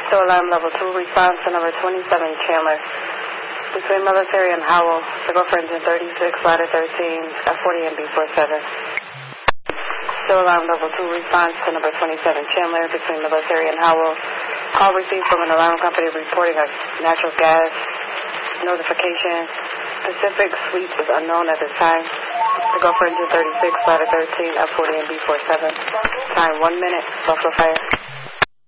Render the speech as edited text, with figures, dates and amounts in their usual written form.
Still alarm level 2, response to number 27 Chandler. Between military and Howell, to go for engine 36, ladder 13, at 40 and B47. Still alarm level 2, response to number 27 Chandler, between military and Howell. Call received from an alarm company reporting a natural gas notification. Specific suite is unknown at this time. To go for engine 36, ladder 13, at 40 and B47. Time 1 minute, Buffalo Fire.